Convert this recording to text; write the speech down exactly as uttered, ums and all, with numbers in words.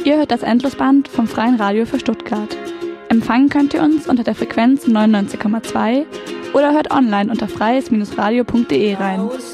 Ihr hört das Endlosband vom Freien Radio für Stuttgart. Empfangen könnt ihr uns unter der Frequenz neunundneunzig Komma zwei oder hört online unter freies Bindestrich radio punkt de rein.